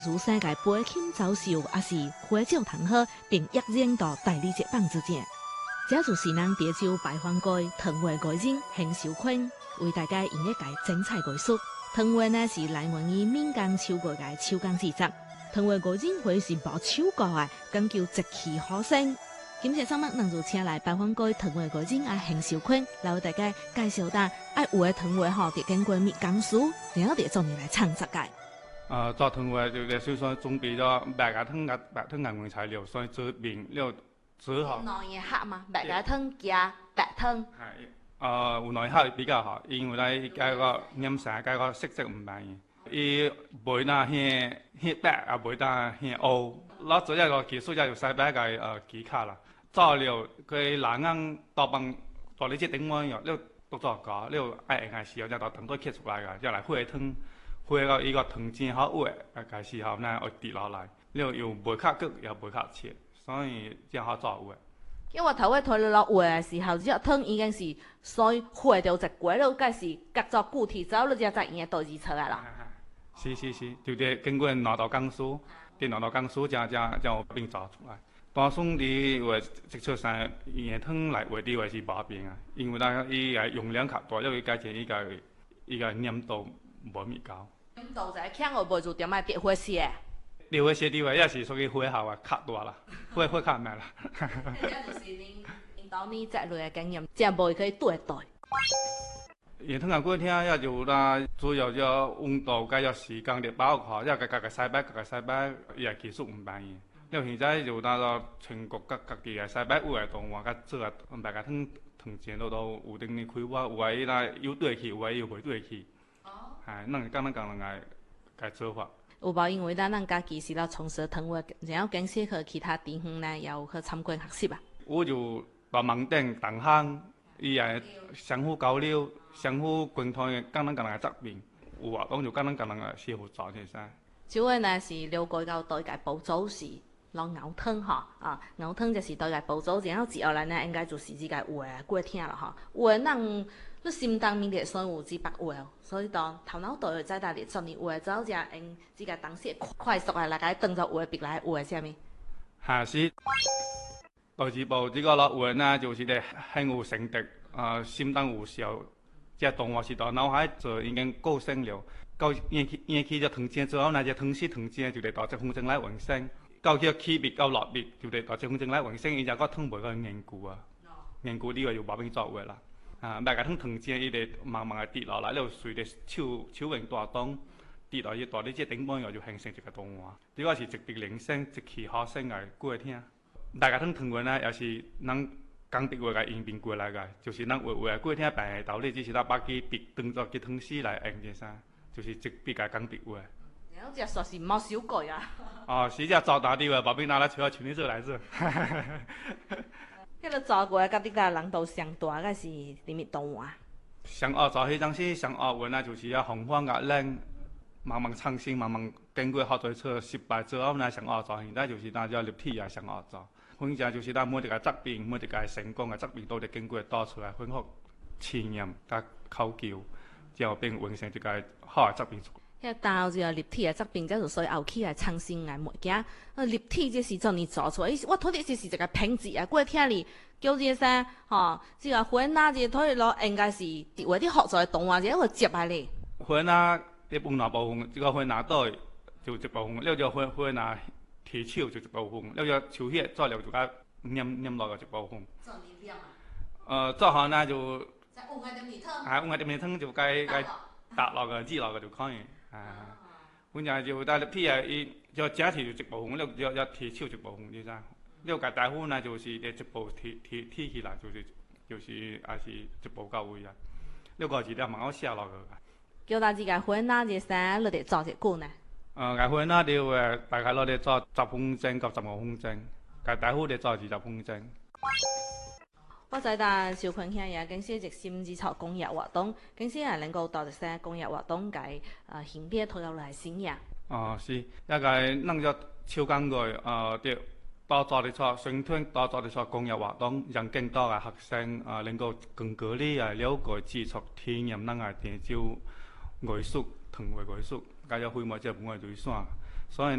如世界杯慶走秀，也是花招堂好，並躍然到大理石榜之前。這就是咱潮州白番街藤畫個人邢秀坤為大家演一個精彩藝術。藤畫呢是來源於民間手藝嘅手工製作，藤畫個人會是無手工嘅，講究即氣好聲。今次上麥能就請來白番街藤畫個人邢秀坤來為大家介紹下愛有嘅藤畫吼，就經過蜜工書，然後就做你來創作嘅。 做藤畫就首先準備咗白牙湯顏材料，所以做面了。之後， 內嘢黑嘛，白牙湯加白湯。 係，有內黑比較好，因為咧嗰個染色嗰個色質唔同。伊袂那顯白，也袂那顯烏。攞做一個技術就要洗白個技巧啦。做了佢藍啱多幫做呢隻頂碗藥，了都做過，了愛用嘅時候就到等到揭出來個，就嚟火湯，火個伊個湯煎好滑嘅時候呢，會跌落來，了又袂較焗又袂較切。所以真好做嘅。 因為頭尾推落滑嘅時候，只湯已經是水滑到一過了，該是隔咗固體之後，你就再用倒字出來啦。 是，就係經過拿到工書，啲拿到工書就並做出來。當送啲話直出上鹽湯來滑啲話是冇變啊，因為咧伊個用量較大，因為加上伊個黏度冇咁高。 黏度就係強個袂住點解跌火線。 掉嘅些啲話，也是屬於火候啊，較大啦，火較慢啦。 這就是您到你積累嘅經驗，這樣袂可以對。 鹽湯嘅過程也就啦，主要就溫度加咗時間嚟把握，因為個洗白，伊個技術唔同嘅。因為現在就到咗全國各地嘅洗白有嘅動畫，甲做個白個湯煎都有定嘅開發，有嘅啦有對起，有嘅又袂對起。係，咱講嘅做法。 有無因為咱家己是啦從事藤畫，然後經適合其他地方呢，有去參觀學習啊？ 我就到網頂同行，伊係相互交流、相互溝通嘅，講嘅作品，有活動就講嘅師傅做嘅噻。 主要呢是了解到對個步驟是攞熬湯吼，熬湯就是對個步驟，然後接下來呢應該就是這個畫過程啦吼，畫咱。你心當面嘅所以有幾百畫，所以當頭腦都會知道你做你畫之後，就用這個當時快速嘅來個當作畫筆來畫下面。 係是，第二步這個落畫呢，就是咧很有成績，心當有效。這動畫是到腦海就已經構成了，到演起隻湯煎之後，那隻湯煎就嚟到隻風箏來完成。到佢起筆到落筆，就嚟到隻風箏來完成，而且個湯袂個凝固啊，凝固啲話就冇辦法做畫啦。白個湯煎伊哋慢慢嘅跌落來，了隨着手柄大動跌落去大啲隻頂板，又就形成一個動畫。呢個是直筆鈴聲、即氣好聲嘅過程。白個湯畫呢，又是咱鋼筆畫嘅演變過來嘅，就是咱畫嘅過程扮嘅道理，只是咱把佢筆當作佢湯絲來用嘅噻，就是直筆嘅鋼筆畫。 然後這說是冇修改啊。 是只做大啲嘅，把筆拿來除咗全啲做來做。 迄個做過甲啲個難度上大，個是裡面動畫。 上學做迄種是上學運啊，就是要方法壓練，慢慢創新，慢慢經過好多次失敗之後呢，上學做現在就是咱叫立體啊，上學做。反正就是咱每一個作品，每一個成功嘅作品都得經過導出來，分學試驗甲考究，之後並完成一個好嘅作品。 迄導這個立體嘅作品，叫做所以後期來創新嘅物件。立體這是做你做出來，我睇啲就是一個品質啊。過聽哩叫這噻，這個花哪這睇落應該是啲畫啲學做嘅動畫，這個接下嚟。 花哪啲半哪部分，這個花哪對就一部分，了就花哪提手就一部分，了就手血做了就甲黏落個一部分。 做你料啊？ 做好呢就。 再換個點米湯。 換個點米湯就該搭落個煮落個就可以。本來就但係譬如伊就假提就一部分，了要提手一部分，你知？了個大戶呢就是一部提起來，就是也是一部到位啊。了個字了蠻好寫落個。 叫大家花哪隻衫，你哋做隻股呢？ 花哪條大概攞嚟做10公斤到15公斤，個大戶嚟做20公斤。 我知道小坤兄也經是一心之草公益活動，經是係能夠到一些公益活動嘅形態投入來信仰。 是，一個咱就手工藝對多做啲錯宣傳，多做啲錯公益活動，讓更多嘅學生能夠更加哩了解接觸體驗咱嘅潮州藝術、藤畫藝術，加入規模即係本嘅對象。 所以